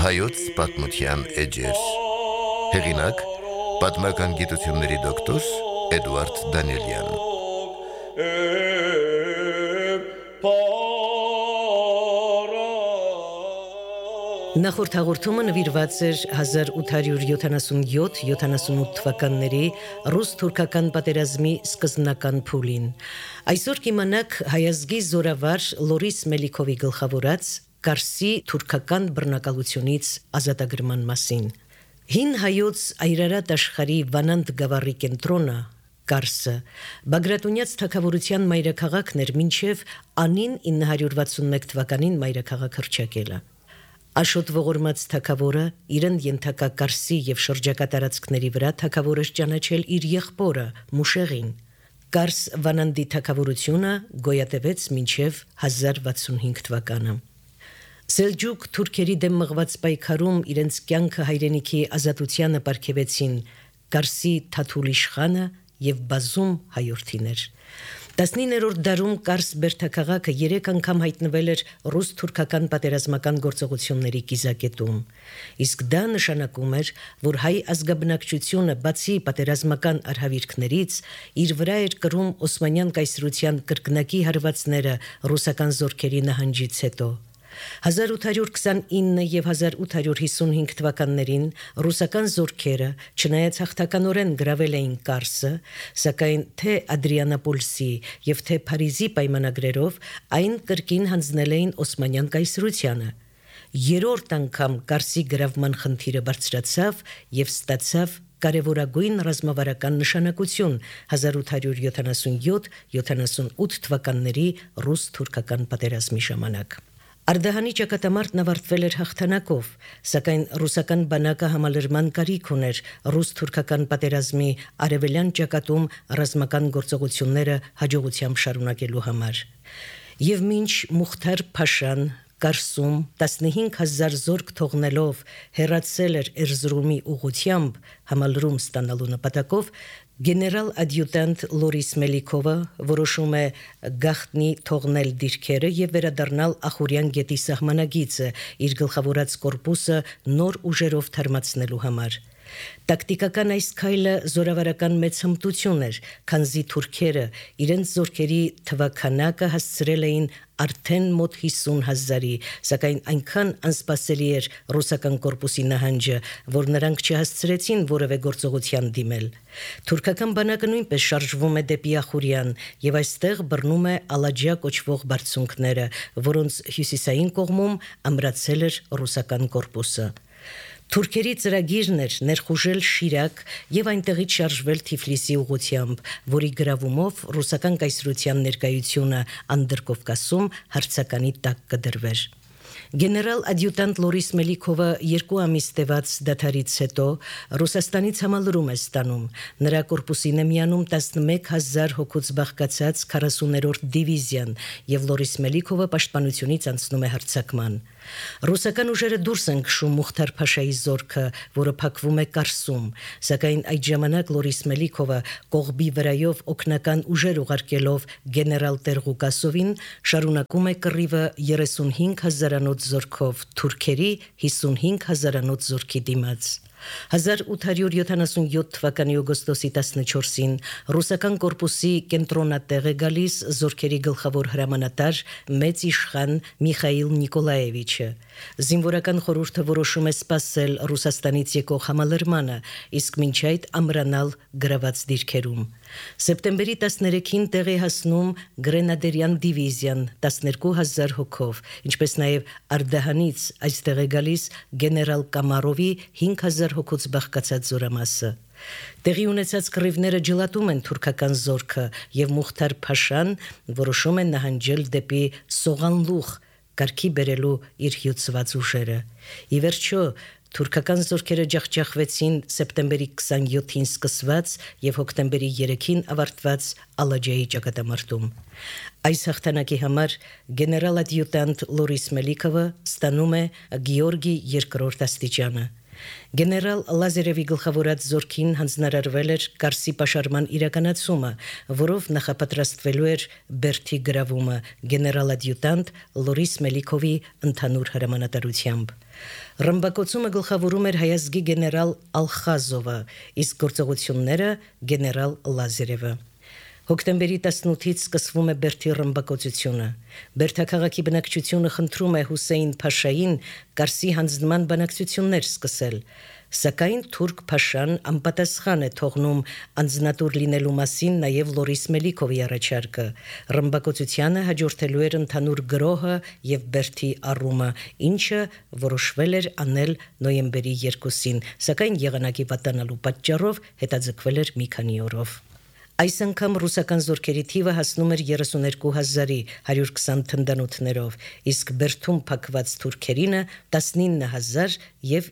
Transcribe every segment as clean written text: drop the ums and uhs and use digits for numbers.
Հայոց պատմության էջեր Հեղինակ պատմական գիտությունների դոկտոր Էդուարդ Դանիելյան Նախորդ հաղորդումը նվիրված էր 1877-78 թվականների ռուս-թուրքական պատերազմի սկզբնական փուլին։ Այսօր կիմանաք հայազգի զորավար Լորիս Մելիքովի գլխավորած Կարսի թուրքական բռնակալությունից ազատագրման մասին։ Հին հայոց այրարատ աշխարհի Վանանդ գավառի կենտրոնը Կարսը Բագրատունյաց թագավորության մայրաքաղաքն էր մինչև անին 961 թվականին մայրաքաղաք հռչակելը։ Աշոտ ողորմած թագավորը իրեն ենթակա Կարսի եւ շրջակա տարածքների վրա թագավոր էր ճանաչել իր եղբորը Մուշեղին։ Կարս Վանանդի թագավորությունը գոյատևեց մինչև 1065 թվականը։ Սելջուկ թուրքերի դեմ մղված պայքարում իրենց կյանքը հայրենիքի ազատությանը պարգևեցին Կարսի Թաթուլ իշխանը եւ բազում հայորդիներ։ 19-րդ դարում Կարս բերդաքաղաքը 3 անգամ հայտնվել էր ռուս-թուրքական պատերազմական գործողությունների կիզակետում։ Իսկ դա նշանակում էր, որ հայ ազգաբնակչությունը բացի պատերազմական արհավիրքներից իր վրա էր կրում Օսմանյան կայսրության կրկնակի հարվածները ռուսական զորքերի նահանջից հետո։ 1829 եւ 1855 թվականներին ռուսական զորքերը չնայած հաղթականորեն գրավել էին Կարսը, սակայն թե Ադրիանապոլսի եւ թե Փարիզի պայմանագրերով այն կրկին հանձնել էին Օսմանյան կայսրությանը։ Երրորդ անգամ Կարսի գրավման խնդիրը բարձրացավ եւ ստացավ կարևորագույն ռազմավարական նշանակություն 1877-78 թվականների ռուս-թուրքական պատերազմի ժամանակ։ Արդահանի ճակատամարտն ավարտվել էր հաղթանակով, սակայն ռուսական բանակը համալրման կարիք ուներ ռուս-թուրքական պատերազմի արևելյան ճակատում ռազմական գործողությունները հաջողությամբ շարունակելու համար։ Եվ մինչ Մուխթար Փաշան Կարսում 15,000 զորք թողնելով հեռացել էր Էրզրումի ուղությամբ համալրում ստանալու նպատակով, գեներալ ադյուտանտ Լորիս Մելիքովը որոշում է գաղտնի թողնել դիրքերը եւ վերադառնալ Ախուրյան գետի սահմանագիծը իր գլխավորած կորպուսը նոր ուժերով թարմացնելու համար։ Տակտիկական այս քայլը զորավարական մեծ հմտություն էր, քանզի թուրքերը իրենց զորքերի թվաքանակը հասցրել էին արդեն մոտ 50,000-ի, սակայն այնքան անսպասելի էր ռուսական կորպուսի նահանջը, որ նրանք չհասցրեցին որևէ գործողության դիմել։ Թուրքական բանակը նույնպես շարժվում է դեպի Ախուրյան եւ այստեղ բռնում է Ալաջա կոչվող բարձունքները, որոնց հյուսիսային կողմում ամրացել էր ռուսական կորպուսը։ Թուրքերի ծրագիրն էր ներխուժել Շիրակ եւ այնտեղից շարժվել Թիֆլիսի ուղղությամբ, որի գրավումով ռուսական կայսրության ներկայությունը Անդրկովկասում հարցականի տակ կդրվեր։ Գեներալ ադյուտանտ Լորիս Մելիքովը 2 ամիս տևած դադարից հետո Ռուսաստանից համալրում է ստանում։ Նրա կորպուսին է միանում 11,000 հոգուց բաղկացած 40-րդ դիվիզիան եւ Լորիս Մելիքովը պաշտպանությունից անցնում է հարձակման։ Ռուսական ուժերը դուրս են քշում Մուխթար Փաշայի զորքը, որը փակվում է Կարսում, սակայն այդ ժամանակ Լորիս Մելիքովը կողբի վրայով օգնական ուժեր ուղարկելով գեներալ Տեր-Ղուկասովին շարունակում է կռիվը 35,000-անոց զորքով թուրքերի 55,000-անոց զորքի դիմաց։ 1877 թվականի օգոստոսի 14-ին ռուսական կորպուսի կենտրոնատեղ է գալիս զորքերի գլխավոր հրամանատար մեծ իշխան Միխայիլ Նիկոլաևիչը։ Զինվորական խորհուրդը որոշում է սպասել Ռուսաստանից եկող համալրմանը, իսկ մինչ այդ ամրանալ գրաված դիրքերում։ Սեպտեմբերի 13-ին տեղի հասնում Գրենադերյան դիվիզիան 12,000 հոգով, ինչպես նաև Արդահանից այստեղ է գալիս գեներալ Կամարովի 5,000 հոգուց բաղկացած զորամասը։ Տեղի ունեցած կռիվները ջլատում են թուրքական զորքը եւ Մուխթար Փաշան որոշում է նահանջել դեպի Սողանլուղ, կարգի բերելու իր հյուծված ուժերը։ Ի վերջո թուրքական զորքերը ջախջախվեցին սեպտեմբերի 27-ին սկսված եւ հոկտեմբերի 3-ին ավարտված Ալաջայի ճակատամարտում։ Այս հաղթանակի համար գեներալ ադյուտանտ Լորիս Մելիքովը ստանում է Գեորգի II աստիճանը։ Գեներալ Լազարևի գլխավորած զորքին հանձնարարվել էր Կարսի պաշարման իրականացումը, որով նախապատրաստվելու էր Բերթի գրավումը գեներալ-ադյուտանտ Լորիս Մելիքովի ընդհանուր հրամանատարությամբ։ Ռմբակոծումը գլխավորում էր հայազգի գեներալ Ալխազովը, իսկ գործողությունները գեներալ Լազարևը։ Հոկտեմբերի 18-ից սկսվում է Բերթի ռմբակոծությունը։ Բերթաքաղաքի բնակչությունը խնդրում է Հուսեյն Փաշային Կարսի հանձնման բանակցություններ սկսել, սակայն թուրք Փաշան անպատասխան է թողնում անձնատուր լինելու մասին նաև Լորիս Մելիքովի առաջարկը։ Ռմբակոծությանը հաջորդելու էր ընդհանուր գրոհը եւ Բերթի առումը, ինչը որոշվել էր անել նոյեմբերի 2-ին, սակայն եղանակի վատանալու պատճառով հետաձգվել էր մի քանի օրով։ Այս անգամ ռուսական զորքերի թիվը հասնում էր 32,000-ի 120 թնդանոթներով, իսկ Բերթում փակված թուրքերինը 19,000 եւ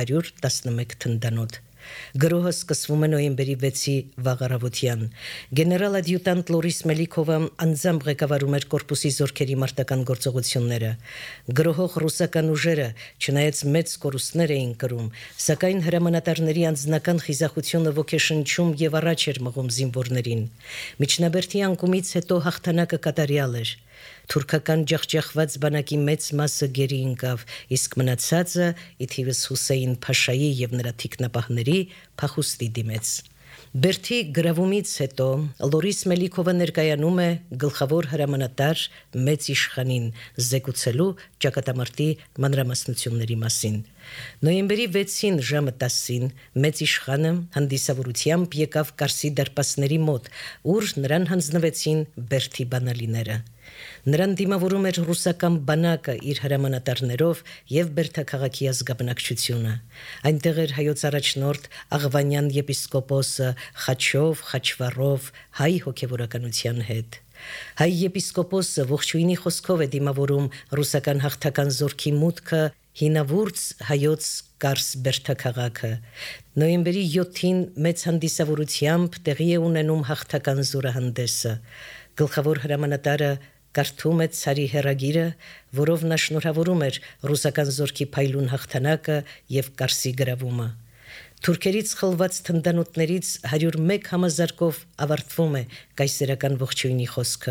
211 թնդանոթ։ Գրոհը սկսվում է նոյեմբերի 6-ի վաղ-առավոտյան։ Գեներալ-ադյուտանտ Լորիս Մելիքովը անձամբ ղեկավարում էր կորպուսի զորքերի մարտական գործողությունները։ Գրոհող ռուսական ուժերը, չնայած մեծ կորուստներ էին կրում, սակայն հրամանատարների անձնական խիզախությունը ոգեշնչում եւ առաջ էր մղում զինվորներին։ Միջնաբերդի անկումից հետո հաղթանակը կատարյալ էր։ Թուրքական ջախջախված բանակի մեծ մասը գերի ընկավ, իսկ մնացածը ի թիվս Հուսեյն Փաշայի եւ նրա թիկնապահների փախուստի դիմեց։ Բերթի գրավումից հետո Լորիս Մելիքովը ներկայանում է գլխավոր հրամանատար մեծ իշխանին զեկուցելու ճակատամարտի մանրամասնությունների մասին։ Նոյեմբերի 6-ին ժամը 10-ին մեծ իշխանը հանդիսավորությամբ եկավ Կարսի դարպասների մոտ, ուր նրան հանձնվեցին Բերթի բանալիները։ Նրան դիմավորում էր ռուսական բանակը իր հրամանատարներով եւ Բերթաքաղաքի ազգաբնակչությունը։ Այնտեղ էր հայոց առաջնորդ Աղվանյան եպիսկոպոսը խաչով, խաչվառով, հայ հոգևորականության հետ։ Հայ եպիսկոպոսը ողջույնի խոսքով է դիմավորում ռուսական հաղթական զորքի մուտքը հինավուրց հայոց Կարս Բերթաքաղաքը։ Նոյեմբերի 7-ին մեծ հանդիսավորությամբ տեղի է ունենում հաղթական զորահանդեսը։ Գլխավոր հրամանատարը կարդում է ցարի հերագիրը, որով նա շնորհավորում էր ռուսական զորքի փայլուն հաղթանակը եւ Կարսի գրավումը։ Թուրքերից խլված թնդանոթներից 101 համազարկով ավարտվում է կայսերական ողջույնի խոսքը։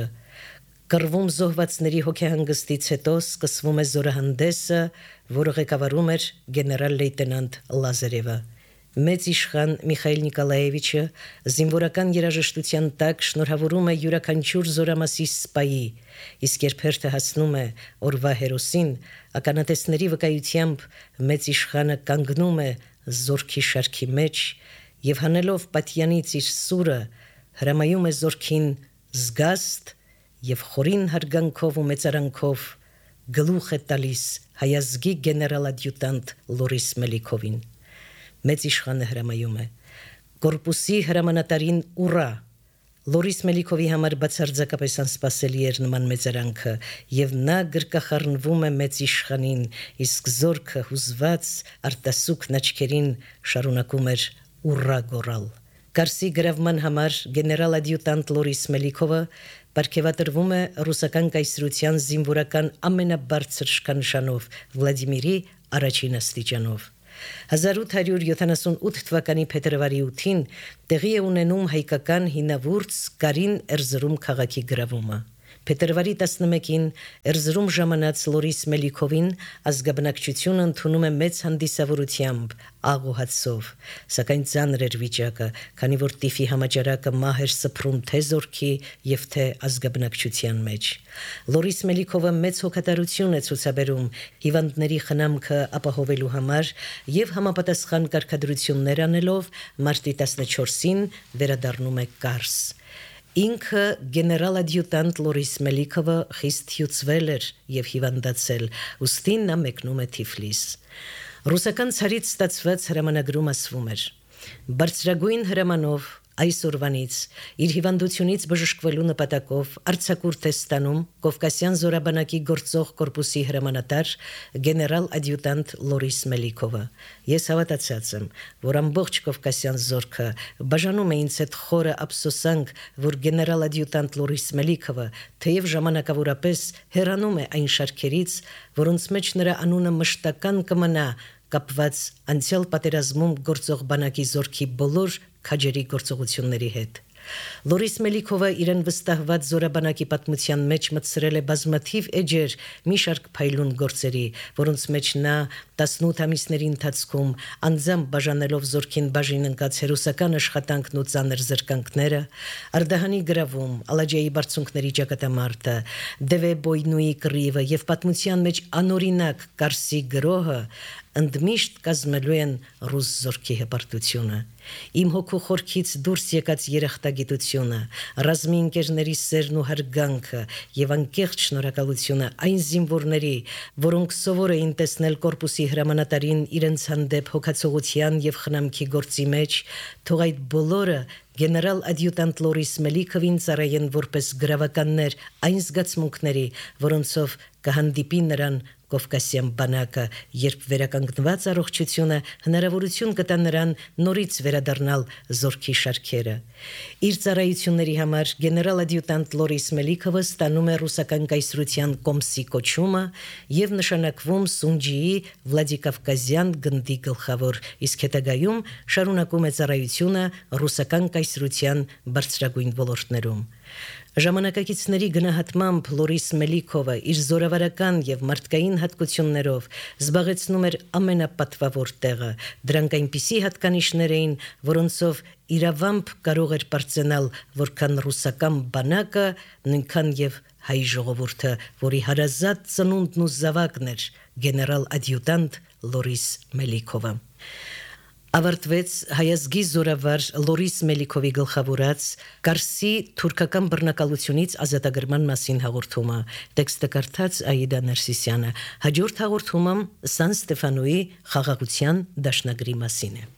Կռվում զոհվածների հոգեհանգստից հետո սկսվում է զորահանդեսը, որը ղեկավարում էր գեներալ-լեյտենանտ Լազարևը։ Մեծ իշխան Միխայել Նիկոլաևիչը զինվորական երաժշտության տակ շնորհավորում է յուրաքանչյուր զորամասի սպայի, իսկ երբ հերթը հասնում է օրվա հերոսին, ականատեսների վկայությամբ մեծ իշխանը կանգնում է զորքի շարքի մեջ եւ հանելով պատյանից իր սուրը հրամայում է զորքին զգաստ եւ խորին հարգանքով ու մեծարանքով գլուխ է տալիս հայազգի գեներալ-ադյուտանտ Լորիս Մելիքովին։ Մեծ իշխանը հրամայում է. Կորպուսի հրամանատարին ուռա։ Լորիս Մելիքովի համար բացարձակապես անսպասելի էր նման մեծարանքը, եւ նա գրկախառնվում է մեծ իշխանին, իսկ զորքը հուզված արտասուք աչքերին շարունակում էր ուռա գոռալ։ Կարսի գրավման համար գեներալ-ադյուտանտ Լորիս Մելիքովը պարգևատրվում է ռուսական կայսրության զինվորական ամենաբարձր շքանշանով Վլադիմիրի առաջին աստիճանով։ 1878 թվականի փետրվարի 8-ին տեղի է ունենում հայկական հինավուրց Կարին Էրզրում քաղաքի գրավումը։ Փետրվարի 11-ին Էրզրում ժամանած Լորիս Մելիքովին ազգաբնակչությունը ընդունում է մեծ հանդիսավորությամբ, աղ ու հացով, սակայն ծանր էր վիճակը, քանի որ տիֆի համաճարակը մահ էր սփռում թե զորքի եւ թե ազգաբնակչության մեջ։ Լորիս Մելիքովը մեծ հոգատարություն է ցուցաբերում հիվանդների խնամքը ապահովելու համար եւ համապատասխան կարգադրություններ անելով մարտի 14-ին վերադառնում է Կարս։ Ինքը գեներալ-ադյուտանտ Լորիս Մելիքովը խիստ հյուծվել էր եւ հիվանդացել, ուստի նա մեկնում է Թիֆլիս։ Ռուսական ցարից ստացված հրամանագրում ասվում էր. բարձրագույն հրամանով այս օրվանից իր հիվանդությունից բժշկվելու նպատակով արձակուրդ է ստանում Կովկասյան զորաբանակի գործող կորպուսի հրամանատար գեներալ-ադյուտանտ Լորիս Մելիքովը։ Ես հավատացած եմ, որ ամբողջ Կովկասյան զորքը բաժանում է ինձ հետ խորը ափսոսանք, որ գեներալ-ադյուտանտ Լորիս Մելիքովը թեև ժամանակավորապես հեռանում է այն շարքերից, որոնց մեջ նրա անունը մշտական կմնա կապված անցյալ պատերազմում գործող բանակի զորքի բոլոր քաջերի գործողությունների հետ։ Լորիս Մելիքովը իրեն վստահված զորաբանակի պատմության մեջ մտցրել է բազմաթիվ էջեր մի շարք փայլուն գործերի, որոնց մեջ նա 18 ամիսների ընթացքում անձամբ բաժանելով զորքին բաժին ընկած հերոսական աշխատանքն ու ծանր զրկանքները, Արդահանի գրավում, Ալաջայի բարձունքների ճակատամարտը, Դևե Բոյնուի կռիվը եւ պատմության մեջ անօրինակ Կարսի գրոհը ընդմիշտ կազմելու են ռուս զորքի հպարտությունը։ Իմ հոգու խորքից դուրս եկած երախտագիտությունը, ռազմի ընկերների սերն ու հարգանքը եւ անկեղծ շնորհակալությունը այն զինվորների, որոնք սովոր էին տեսնել կորպուսի հրամանատարին իրենց հանդեպ հոգացողության եւ խնամքի գործի մեջ, թող այդ բոլորը գեներալ ադյուտանտ Լորիս Մելիքովին ծառայեն որպես գրավականներ այն զգացմունքների, որոնցով կհանդիպի նրան Կովկասյան բանակը, երբ վերականգնված առողջությունը հնարավորություն կտա նրան նորից վերադառնալ զորքի շարքերը։ Իր ծառայությունների համար գեներալ ադյուտանտ Լորիս Մելիքովը ստանում է ռուսական կայսրության կոմսի կոչումը եւ նշանակվում Սունջիի Վլադիկավկազյան գնդի գլխավոր, իսկ հետագայում շարունակում է ծառայությունը ռուսական կայսրության բարձրագույն ոլորտներում։ Ժամանակակիցների գնահատմամբ Լորիս Մելիքովը իր զորավարական եւ մարդկային հատկություններով զբաղեցնում էր ամենապատվավոր տեղը։ Դրանք այնպիսի հատկանիշներ էին, որոնցով իրավամբ կարող էր բարձրանալ որքան ռուսական բանակը, նույնքան եւ հայ ժողովուրդը, որի հարազատ ծնունդն ու զավակն էր գեներալ ադյուտանտ Լորիս Մելիքովը։ Ավարտվեց հայազգի զորավար Լորիս Մելիքովի գլխավորած Կարսի թուրքական բռնակալությունից ազատագրման մասին հաղորդումը։ Տեքստը կարդաց Աիդա Ներսիսյանը։ Հաջորդ հաղորդումը Սան Ստեֆանոյի խաղաղության դաշնագրի մասին է։